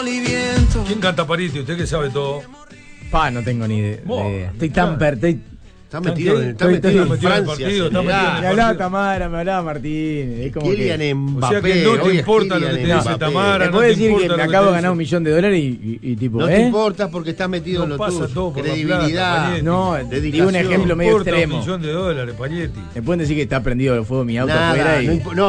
sol y viento. ¿Quién canta Pariti? Usted que sabe todo. No tengo ni idea. Estoy tan Está metido en Francia. Me hablaba Tamara, me hablaba Martín. Es como Kylian Mbappé. O sea que no te importa lo que te dice Tamara. Te puedo decir que me acabo de ganar $1 millón y tipo, no te importa porque estás metido en lo pasa tuyo. todo por credibilidad. No, digo un ejemplo medio extremo. $1 millón, Paglietti. Me pueden decir que está prendido el fuego mi auto afuera y... No.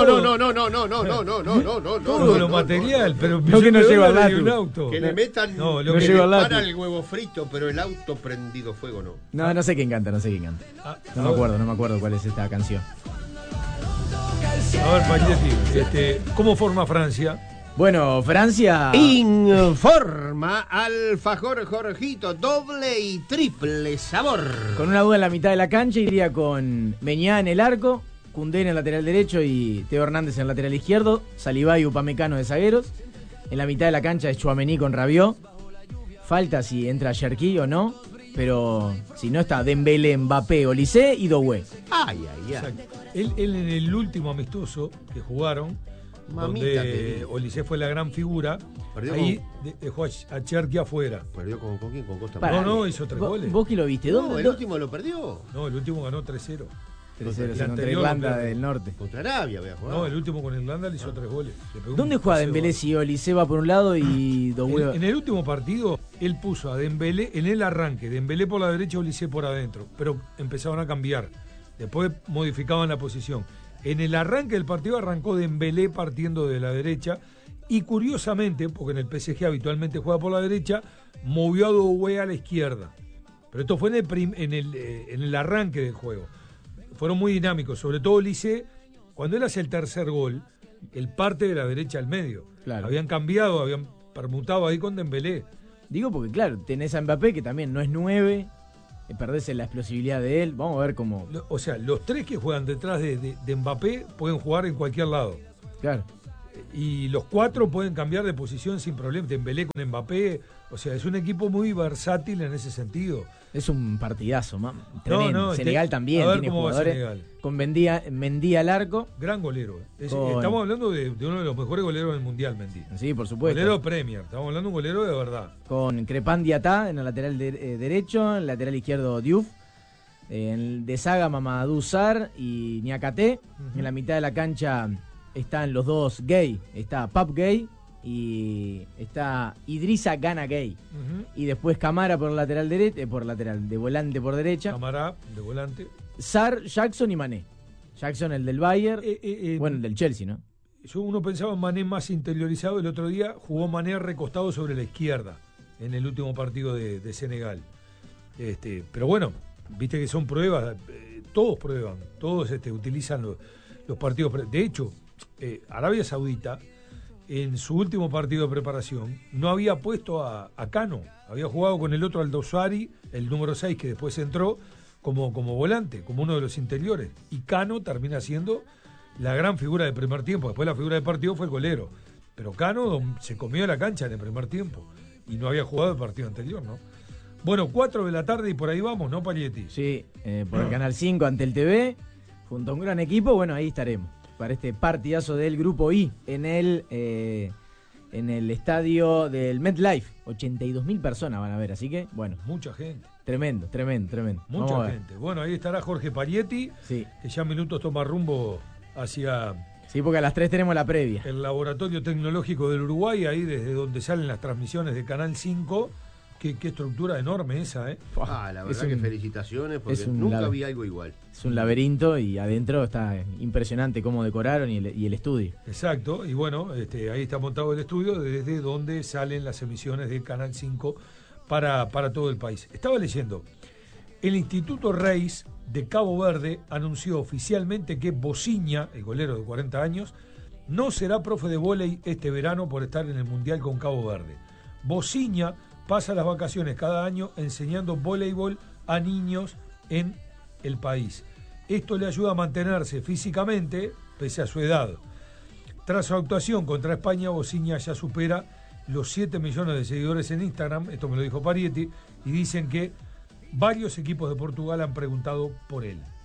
Todo lo material, pero no que no lleva el auto. Que le metan no lleva para el huevo frito, pero el auto prendido fuego no. No sé quién canta, No me acuerdo cuál es esta canción. A ver, Paglietti, ¿cómo forma Francia? Bueno, Francia informa alfajor Jorgito, doble y triple sabor. Con una duda en la mitad de la cancha iría con Meñá en el arco, Koundé en el lateral derecho y Teo Hernández en el lateral izquierdo, Saliba y Upamecano de zagueros. En la mitad de la cancha es Tchouaméni con Rabiot. Falta si entra Cherki o no, pero si no está Dembélé, Mbappé, Olise y Doué. Ay. Él en el último amistoso que jugaron, donde Olise fue la gran figura, ahí dejó a Cherki afuera. ¿Perdió con quién? ¿Con Costa? No, hizo 3 goles. ¿Vos que lo viste? No, el último lo perdió. No, el último ganó 3-0. 3-0 contra Irlanda del Norte. Contra Arabia había jugado. No, el último con Irlanda le hizo 3 goles. ¿Dónde juega Dembélé si Olise va por un lado y Doué? En el último partido, él puso a Dembélé en el arranque. Dembélé por la derecha, Olise por adentro. Pero empezaron a cambiar. Después modificaban la posición. En el arranque del partido arrancó Dembélé partiendo de la derecha. Y curiosamente, porque en el PSG habitualmente juega por la derecha, movió a Doué a la izquierda. Pero esto fue en el arranque del juego. Fueron muy dinámicos, sobre todo Olise, cuando él hace el tercer gol, él parte de la derecha al medio. Claro. Habían cambiado, habían permutado ahí con Dembélé. Digo porque, claro, tenés a Mbappé, que también no es 9, perdés la explosividad de él. Vamos a ver cómo... O sea, los 3 que juegan detrás de Mbappé pueden jugar en cualquier lado. Claro. Y los 4 pueden cambiar de posición sin problema. Dembélé con Mbappé. O sea, es un equipo muy versátil en ese sentido. Es un partidazo, tremendo. Senegal también tiene jugadores. Con Mendy al arco. Gran golero. Estamos hablando de uno de los mejores goleros del mundial, Mendy. Sí, por supuesto. Golero Premier. Estamos hablando de un golero de verdad. Con Crepin Diatta en el lateral derecho, en el lateral izquierdo Diouf. De saga Mamadou Sarr y Niakate. En la mitad de la cancha están los dos Gay. Está Pape Gay y está Idrissa Gana Gay. Y después Camara por lateral derecho, de volante por derecha. Camara de volante. Sarr, Jackson y Mané. Jackson, el del Bayern, el del Chelsea, ¿no? Uno pensaba en Mané más interiorizado. El otro día jugó Mané recostado sobre la izquierda en el último partido de Senegal. Pero bueno, viste que son pruebas, todos prueban, todos utilizan los partidos. De hecho, Arabia Saudita, en su último partido de preparación, no había puesto a Cano, había jugado con el otro Aldosari, el número 6, que después entró como volante, como uno de los interiores. Y Cano termina siendo la gran figura del primer tiempo. Después la figura del partido fue el golero. Pero Cano se comió la cancha en el primer tiempo y no había jugado el partido anterior, ¿no? Bueno, 4 de la tarde y por ahí vamos, ¿no, Paglietti? Sí, por el Canal 5 ante el TV, junto a un gran equipo, bueno, ahí estaremos para este partidazo del Grupo I en el estadio del MetLife. 82.000 personas van a ver, así que, bueno. Mucha gente. Tremendo. Mucha gente. Bueno, ahí estará Jorge Paglietti, que ya en minutos toma rumbo hacia... Sí, porque a las 3 tenemos la previa. El Laboratorio Tecnológico del Uruguay, ahí desde donde salen las transmisiones de Canal 5. Qué estructura enorme esa, ¿eh? La verdad que felicitaciones, porque nunca vi algo igual. Es un laberinto y adentro está impresionante cómo decoraron y el estudio. Exacto, y bueno, ahí está montado el estudio desde donde salen las emisiones de Canal 5 para todo el país. Estaba leyendo, el Instituto Reis de Cabo Verde anunció oficialmente que Bociña, el golero de 40 años, no será profe de vóley este verano por estar en el Mundial con Cabo Verde. Bociña pasa las vacaciones cada año enseñando voleibol a niños en el país. Esto le ayuda a mantenerse físicamente pese a su edad. Tras su actuación contra España, Bociña ya supera los 7 millones de seguidores en Instagram, esto me lo dijo Parietti, y dicen que varios equipos de Portugal han preguntado por él.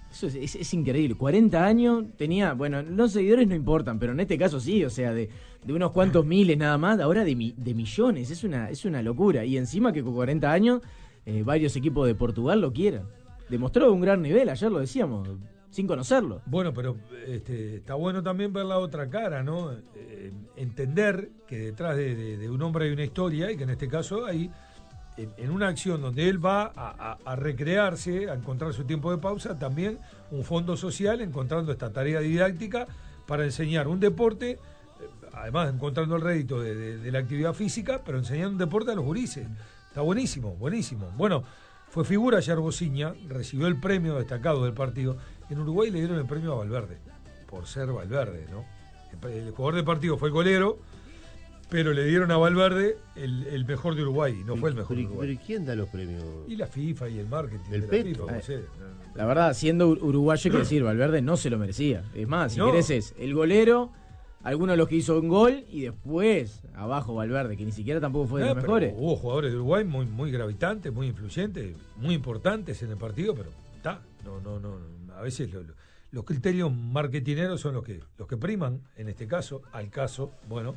Eso es increíble. 40 años tenía, bueno, los seguidores no importan, pero en este caso sí, o sea, de unos cuantos miles nada más, ahora de millones, es una locura. Y encima que con 40 años varios equipos de Portugal lo quieran. Demostró un gran nivel, ayer lo decíamos, sin conocerlo. Bueno, pero está bueno también ver la otra cara, ¿no? Entender que detrás de un hombre hay una historia y que en este caso hay, en una acción donde él va a recrearse, a encontrar su tiempo de pausa, también un fondo social encontrando esta tarea didáctica para enseñar un deporte, además encontrando el rédito de la actividad física, pero enseñando un deporte a los gurises. Está buenísimo, buenísimo. Bueno, fue figura ayer Bociña, recibió el premio destacado del partido. En Uruguay le dieron el premio a Valverde, por ser Valverde, ¿no? El jugador del partido fue el golero, pero le dieron a Valverde el mejor de Uruguay, no fue el mejor de Uruguay. ¿Pero quién da los premios? Y la FIFA y el marketing. El Petro. FIFA, no sé. La verdad, siendo uruguayo, hay que decir, Valverde no se lo merecía. Es más, si querés es el golero, alguno de los que hizo un gol, y después abajo Valverde, que ni siquiera tampoco fue de los mejores. Hubo jugadores de Uruguay muy gravitantes, muy influyentes, muy importantes en el partido, pero está. No. A veces los criterios marketineros son los que priman, en este caso, bueno,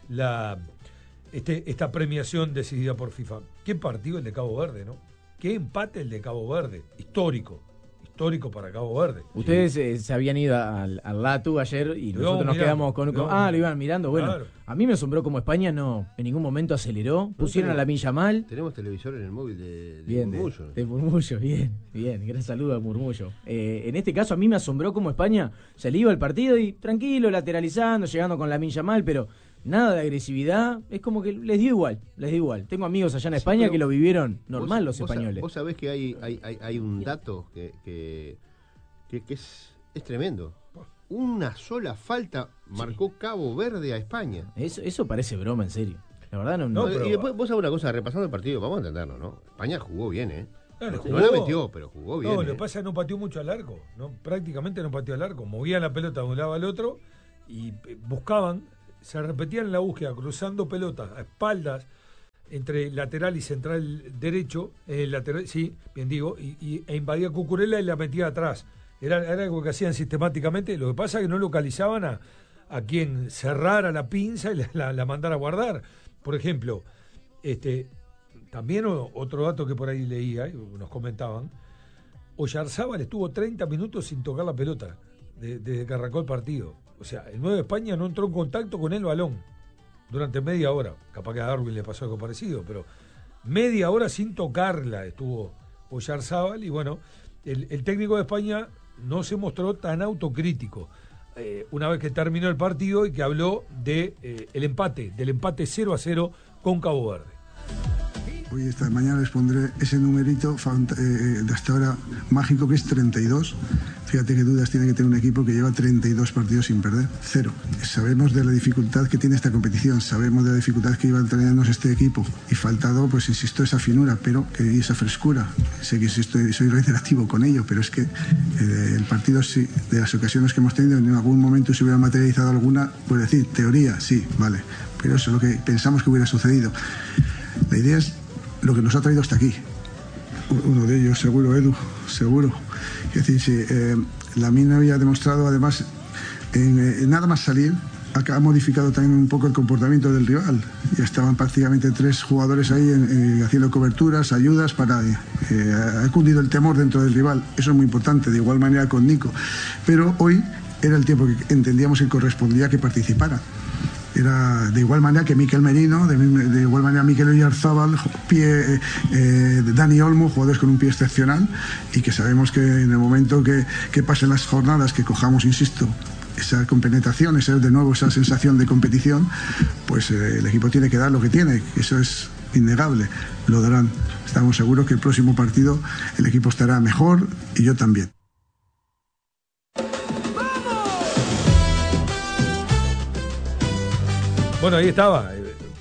esta premiación decidida por FIFA. ¿Qué partido el de Cabo Verde, no? ¿Qué empate el de Cabo Verde? Histórico para Cabo Verde. Ustedes se habían ido al Latu ayer y nosotros nos quedamos con lo iban mirando. Bueno, claro. A mí me asombró como España no en ningún momento aceleró, pusieron a Lamine Yamal. Tenemos televisor en el móvil de Murmullo. De Murmullo, bien, gran saludo a Murmullo. En este caso a mí me asombró como España se le iba al partido y tranquilo, lateralizando, llegando con Lamine Yamal, pero nada de agresividad, es como que les dio igual. Tengo amigos allá en España que lo vivieron normal los españoles. Vos sabés que hay un dato que es tremendo. Una sola falta marcó Cabo Verde a España. Eso parece broma, en serio. La verdad no pero... Y después vos sabés una cosa, repasando el partido, vamos a entenderlo, ¿no? España jugó bien, No la metió, pero jugó bien. No, lo que pasa es que no pateó mucho al arco, ¿no? Prácticamente no pateó al arco. Movían la pelota de un lado al otro y buscaban, se repetían en la búsqueda, cruzando pelotas a espaldas entre lateral y central derecho, lateral, sí, bien digo, e invadía Cucurella y la metía atrás. Era algo que hacían sistemáticamente. Lo que pasa es que no localizaban a quien cerrara la pinza y la mandara a guardar. Por ejemplo, también otro dato que por ahí leía y nos comentaban, Oyarzábal estuvo 30 minutos sin tocar la pelota desde que arrancó el partido. O sea, el 9 de España no entró en contacto con el balón durante media hora. Capaz que a Darwin le pasó algo parecido, pero media hora sin tocarla estuvo Oyarzábal. Y bueno, el técnico de España no se mostró tan autocrítico una vez que terminó el partido y que habló del empate 0-0 con Cabo Verde. Hoy esta mañana les pondré ese numerito de hasta ahora mágico que es 32. Fíjate qué dudas tiene que tener un equipo que lleva 32 partidos sin perder, 0. Sabemos de la dificultad que tiene esta competición, sabemos de la dificultad que iba a tenernos este equipo y faltado, pues insisto, esa finura, pero que esa frescura. Sé que soy reiterativo con ello, pero es que el partido sí, de las ocasiones que hemos tenido, en algún momento se hubiera materializado alguna, pues decir, teoría, sí, vale, pero eso es lo que pensamos que hubiera sucedido. La idea es lo que nos ha traído hasta aquí. Uno de ellos, seguro, Edu, seguro. Es decir, si Lamine había demostrado, además, en nada más salir, ha modificado también un poco el comportamiento del rival. Ya estaban prácticamente 3 jugadores ahí haciendo coberturas, ayudas, ha cundido el temor dentro del rival. Eso es muy importante, de igual manera con Nico. Pero hoy era el tiempo que entendíamos que correspondía que participara. Era de igual manera que Mikel Merino, de igual manera Mikel Oyarzábal, Dani Olmo, jugadores con un pie excepcional, y que sabemos que en el momento que pasen las jornadas, que cojamos, insisto, esa compenetración, de nuevo esa sensación de competición, pues el equipo tiene que dar lo que tiene, eso es innegable, lo darán. Estamos seguros que el próximo partido el equipo estará mejor y yo también. Bueno, ahí estaba,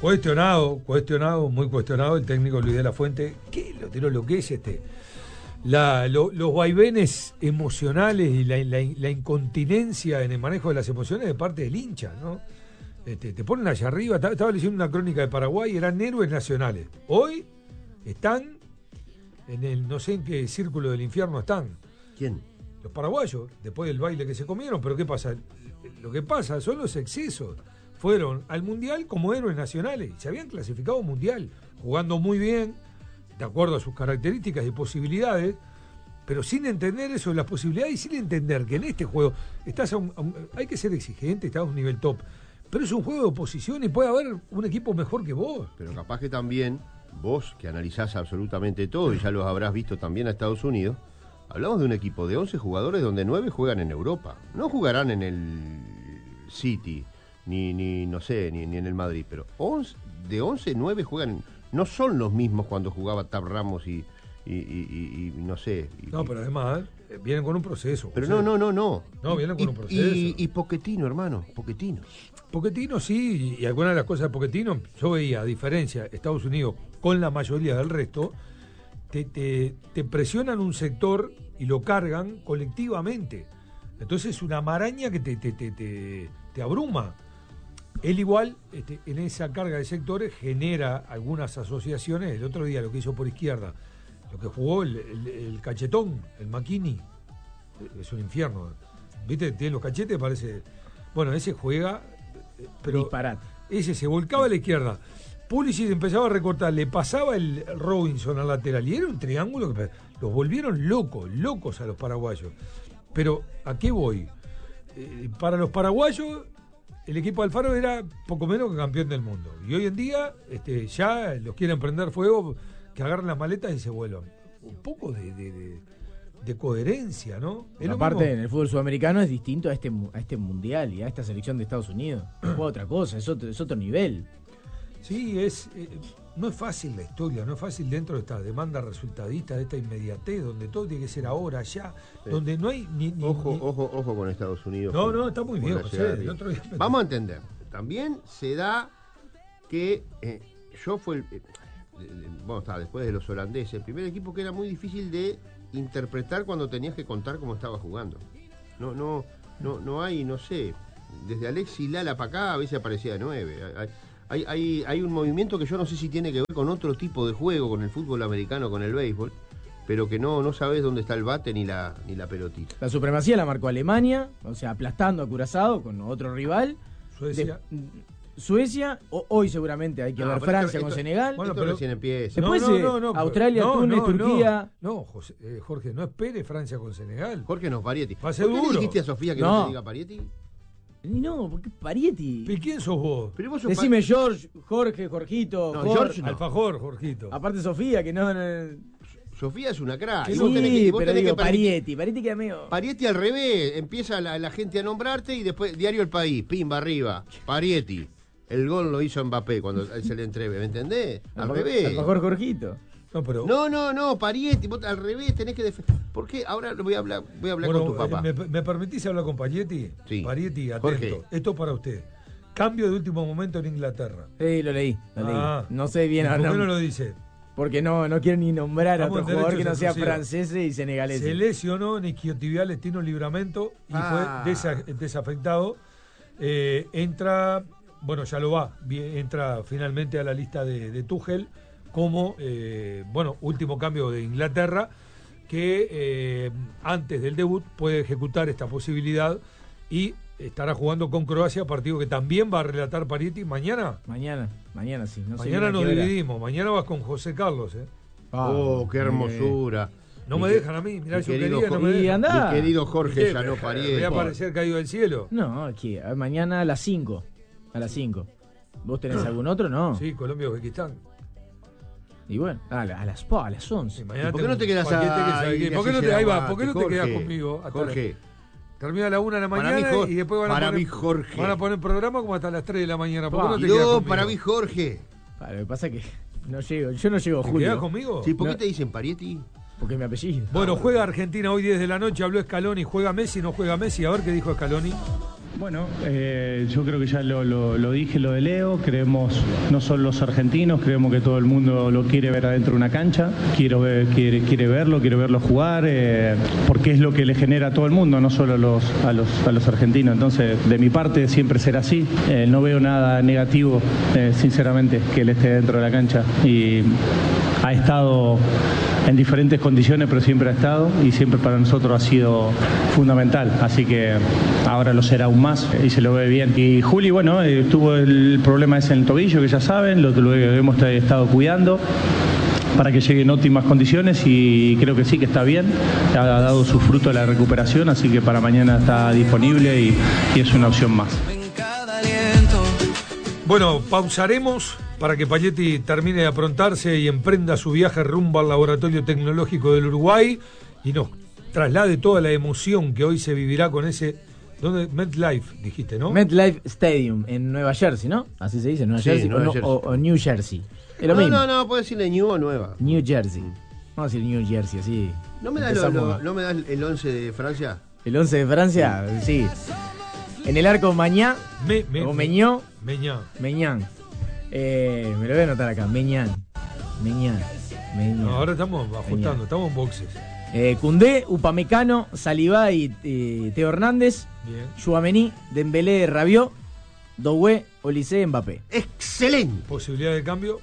muy cuestionado el técnico Luis de la Fuente. ¿Qué lo tiró lo que es los vaivenes emocionales y la incontinencia en el manejo de las emociones de parte del hincha, ¿no? Te ponen allá arriba. Estaba leyendo una crónica de Paraguay, eran héroes nacionales. Hoy están en el, no sé en qué círculo del infierno están. ¿Quién? los paraguayos, después del baile que se comieron, pero ¿qué pasa? Lo que pasa son los excesos. Fueron al Mundial como héroes nacionales, se habían clasificado Mundial, jugando muy bien, de acuerdo a sus características y posibilidades, pero sin entender eso, las posibilidades, y sin entender que en este juego estás hay que ser exigente, estás a un nivel top, pero es un juego de oposición y puede haber un equipo mejor que vos. Pero capaz que también, vos que analizás absolutamente todo, y ya los habrás visto también a Estados Unidos, hablamos de un equipo de 11 jugadores donde 9 juegan en Europa. No jugarán en el City, ni no sé, ni en el Madrid, pero de 11, 9 juegan, no son los mismos cuando jugaba Tab Ramos y no sé. No, pero además vienen con un proceso. Pero no. No, vienen con un proceso. Y Pochettino, hermano, Pochettino sí, y algunas de las cosas de Pochettino, yo veía, a diferencia de Estados Unidos con la mayoría del resto, te presionan un sector y lo cargan colectivamente. Entonces es una maraña que te abruma. Él igual, en esa carga de sectores, genera algunas asociaciones. El otro día lo que hizo por izquierda, lo que jugó el cachetón, el Makini, es un infierno. ¿Viste? Tiene los cachetes, parece... Bueno, ese juega... pero disparate. Ese se volcaba a la izquierda. Pulisic empezaba a recortar, le pasaba el Robinson al lateral y era un triángulo que los volvieron locos a los paraguayos. Pero, ¿a qué voy? Para los paraguayos, el equipo de Alfaro era poco menos que campeón del mundo. Y hoy en día ya los quieren prender fuego, que agarren las maletas y se vuelvan. Un poco de coherencia, ¿no? Aparte, en el fútbol sudamericano es distinto a este mundial y a esta selección de Estados Unidos. Juega otra cosa, es otro nivel. Sí, no es fácil la historia, no es fácil dentro de esta demanda resultadista, de esta inmediatez, donde todo tiene que ser ahora, ya, sí. Donde no hay Ojo con Estados Unidos. No, está muy bien, José. Vamos a entender. También se da que después de los holandeses, el primer equipo que era muy difícil de interpretar cuando tenías que contar cómo estaba jugando. No hay, no sé, desde Alexis Lala para acá a veces aparecía de 9. Hay un movimiento que yo no sé si tiene que ver con otro tipo de juego, con el fútbol americano, con el béisbol, pero que no sabes dónde está el bate ni la pelotita. La supremacía la marcó Alemania, o sea, aplastando a Curazao con otro rival. Suecia. Hoy seguramente hay que ver Francia con Senegal. Bueno, pero recién empieza. Después Australia, Túnez, Turquía. Jorge, no espere Francia con Senegal. Jorge no, Parietti. Va a ser duro. ¿Por qué le dijiste a Sofía que no te diga Parietti? No, porque Parietti. ¿Y quién sos vos? Pero vos sos Decime Jorge, Jorgito. No, George no. Alfajor, Jorgito. Aparte Sofía, que no... Sofía es una crack. Sí, pero digo, Parietti queda medio... Parietti al revés, empieza la gente a nombrarte y después Diario El País, pimba arriba, Parietti. El gol lo hizo Mbappé cuando se le entreve, ¿me entendés? Al revés. Alfajor Jorgito. No, Parietti, vos al revés tenés que defender. ¿Por qué? Ahora voy a hablar con tu papá. ¿Me permitís hablar con Parietti? Sí. Parietti, atento. Jorge. Esto para usted. Cambio de último momento en Inglaterra. Sí, lo leí. No sé bien ahora. ¿Por qué no lo dice? Porque no quiero ni nombrar a otro jugador que no sea francés y senegalés. Se lesionó en isquiotibial Estino Libramento y fue desafectado. Entra finalmente a la lista de Tuchel como último cambio de Inglaterra, que antes del debut puede ejecutar esta posibilidad y estará jugando con Croacia, partido que también va a relatar Parietti mañana. Mañana sí. Mañana nos dividimos, mañana vas con José Carlos. Qué hermosura. No me dejan a mí, mirá, yo quería, no me dejan. Mi querido Jorge ya no Parietti. ¿Voy a aparecer caído del cielo? No, aquí, mañana a las 5. ¿Vos tenés algún otro? No. Sí, Colombia, Uzbekistán. Y bueno, a las 11. ¿Por qué no te quedás ahí? ¿Por qué no te quedás conmigo? Jorge. Termina a la 1 de la mañana y después van a poner programa como hasta las 3 de la mañana. ¿Por qué no te quedás conmigo? Para mí, Jorge. Lo que pasa es que yo no llego ¿Te julio. quedás conmigo? Sí, ¿por qué te dicen Parietti? Porque es mi apellido. Bueno, juega Argentina hoy 10 de la noche, habló Scaloni, juega Messi, no juega Messi, a ver qué dijo Scaloni. Bueno, yo creo que ya lo dije, lo de Leo. Creemos, no solo los argentinos, creemos que todo el mundo lo quiere ver adentro de una cancha. Quiere verlo jugar, porque es lo que le genera a todo el mundo, no solo a los argentinos. Entonces, de mi parte, siempre será así. No veo nada negativo, sinceramente, que él esté dentro de la cancha. Y ha estado en diferentes condiciones, pero siempre ha estado, y siempre para nosotros ha sido fundamental. Así que ahora lo será aún más y se lo ve bien. Y Juli, bueno, tuvo el problema ese en el tobillo, que ya saben, lo hemos estado cuidando para que llegue en óptimas condiciones, y creo que sí, que está bien, ha dado su fruto de la recuperación, así que para mañana está disponible y es una opción más. Bueno, pausaremos para que Pagnetti termine de aprontarse y emprenda su viaje rumbo al Laboratorio Tecnológico del Uruguay y nos traslade toda la emoción que hoy se vivirá con ese... ¿Dónde? MetLife, dijiste, ¿no? MetLife Stadium, en Nueva Jersey, ¿no? Así se dice, Nueva Jersey, Jersey. O New Jersey. Es lo mismo. No, puede decirle New o Nueva. New Jersey. Vamos a decir New Jersey, así. ¿No me das el 11 de Francia? ¿El 11 de Francia? Sí. En el arco Mañán, o Meñó. Meñán. Me lo voy a anotar acá. Meñán. No, ahora estamos ajustando, estamos en boxes. Koundé, Upamecano, Saliba y Teo Hernández. Bien. Tchouaméni, Dembélé, Rabiot, Doué, Olise, Mbappé. ¡Excelente! Posibilidad de cambio.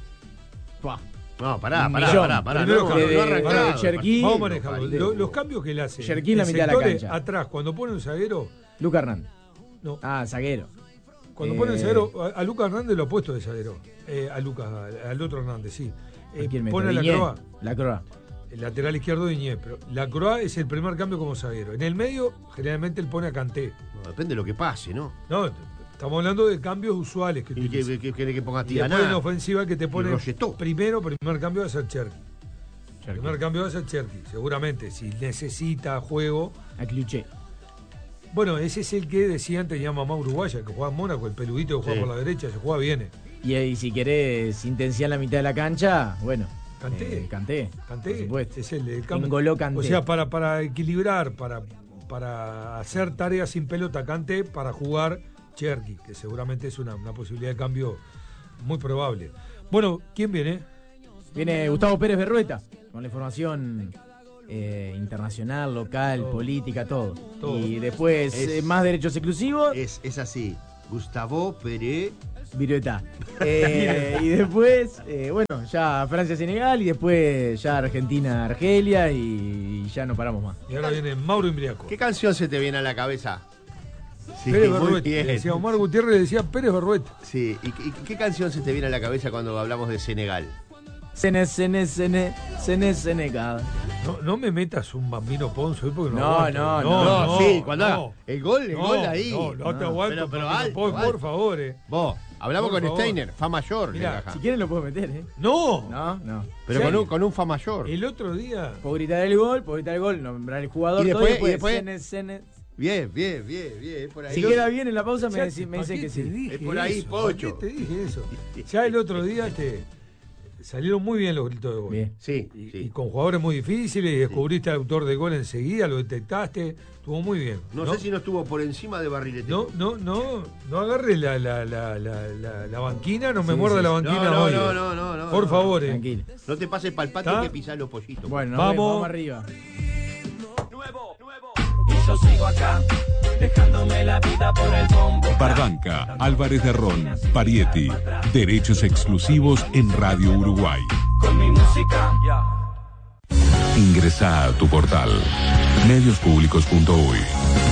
No, pará. Primero No arrancado. Cherquí. Vamos a manejarlo. Los cambios que le hace. Cherquí en la mitad de la cancha. Atrás, cuando pone un zaguero. Lucas Hernández. No. Zaguero. Cuando pone el zaguero, a Lucas Hernández lo ha puesto de zaguero. Al otro Hernández, sí. Pone a La Croa. El lateral izquierdo de Iñez, pero la Croa es el primer cambio como zaguero. En el medio, generalmente él pone a Kanté. No, depende de lo que pase, ¿no? No, estamos hablando de cambios usuales que utiliza. ¿Y que ponga y después en ofensiva que te pone primer cambio va a ser Cherki. Primer cambio va a ser Cherki, seguramente. Si necesita juego. A Cluché. Bueno, ese es el que decían tenía mamá uruguaya, que juega en Mónaco, el peludito que juega por la derecha, se juega bien. Y si querés intensidad en la mitad de la cancha, bueno. Kanté, por supuesto. es el cambio. N'Golo Kanté. O sea, para equilibrar, para hacer tareas sin pelota, Kanté, para jugar Cherki, que seguramente es una posibilidad de cambio muy probable. Bueno, ¿quién viene? Viene Gustavo Pérez Berrueta, con la información internacional, local, política, todo. Y después más derechos exclusivos. Es así, Gustavo Pérez Virueta. Y después, bueno, ya Francia-Senegal y después ya Argentina-Argelia y ya no paramos más. Y ahora viene Mauro Imbriaco. ¿Qué canción se te viene a la cabeza? Sí, Pérez Berrueta. Decía Omar Gutiérrez, le decía Pérez Berrueta. Sí, ¿y qué canción se te viene a la cabeza cuando hablamos de Senegal? Senegal. No me metas un Bambino Ponzo porque no. Sí, cuando haga el gol ahí. No te aguanto, pero alto, por favor. Vos, hablamos por con favor. Steiner, fa mayor. Mirá, si quieren lo puedo meter, No. Pero con un fa mayor. El otro día. Puedo gritar el gol, nombrar el jugador. Y después Bien, por ahí. Si queda bien en la pausa me dicen que sí. Es por ahí, Pocho. ¿Qué te dije eso? Ya el otro día salieron muy bien los gritos de gol. Bien. Sí. Y con jugadores muy difíciles, y descubriste al autor de gol enseguida, lo detectaste, estuvo muy bien. No sé si no estuvo por encima de Barrilete. No agarres la banquina, no me muerda la banquina hoy. No. Por favor. Tranquilo. No te pases para el patio que pisás los pollitos. Bueno, vamos arriba. Y yo sigo acá, dejándome la vida por el bombo. Barranca, Álvarez de Ron, Parietti. Derechos exclusivos en Radio Uruguay. Con mi música. Ingresá a tu portal mediospublicos.uy.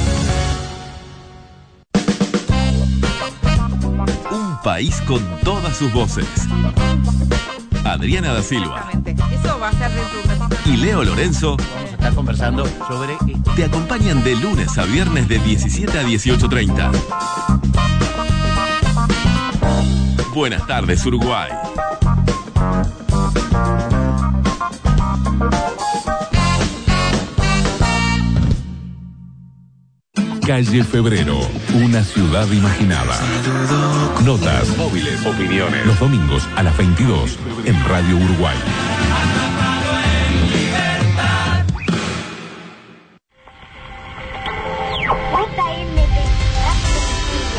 Un país con todas sus voces. Adriana da Silva. Eso va a ser y Leo Lorenzo vamos a estar conversando sobre te acompañan de lunes a viernes de 17 a 18:30. Buenas tardes, Uruguay. Calle Febrero, una ciudad imaginada. Notas, móviles, opiniones. Los domingos a las 22 en Radio Uruguay.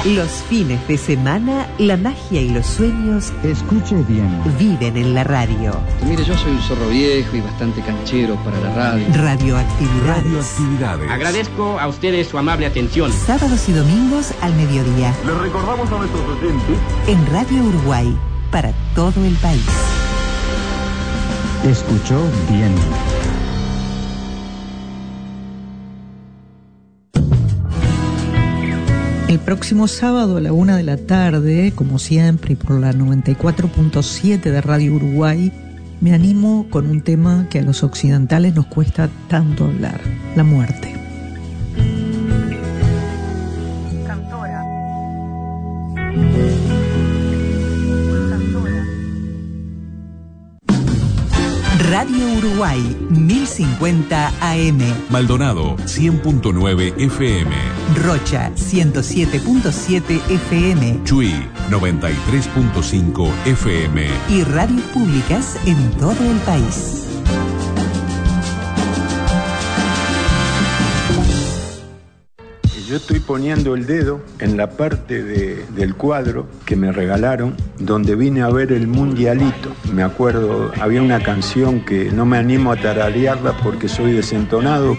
Los fines de semana, la magia y los sueños, escuche bien, viven en la radio. Mire, yo soy un zorro viejo y bastante canchero para la radio. Radioactividades. Agradezco a ustedes su amable atención. Sábados y domingos al mediodía. Les recordamos a nuestros oyentes en Radio Uruguay, para todo el país. Escuchó bien. El próximo sábado a la 1 de la tarde, como siempre, y por la 94.7 de Radio Uruguay, me animo con un tema que a los occidentales nos cuesta tanto hablar: la muerte. Radio Uruguay, 1050 AM. Maldonado, 100.9 FM. Rocha, 107.7 FM. Chuy, 93.5 FM. Y radios públicas en todo el país. Yo estoy poniendo el dedo en la parte del cuadro que me regalaron, donde vine a ver el mundialito. Me acuerdo, había una canción que no me animo a tararearla porque soy desentonado.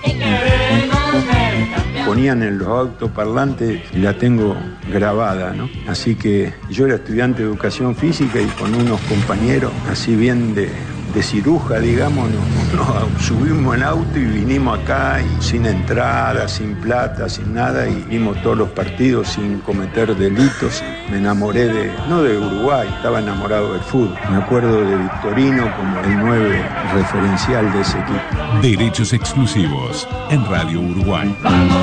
Ponían en los autoparlantes y la tengo grabada, ¿no? Así que yo era estudiante de educación física y con unos compañeros, así bien de ciruja, digamos, nos subimos en auto y vinimos acá y sin entrada, sin plata, sin nada, y vimos todos los partidos sin cometer delitos. Me enamoré no de Uruguay, estaba enamorado del fútbol. Me acuerdo de Victorino como el 9 referencial de ese equipo. Derechos exclusivos en Radio Uruguay.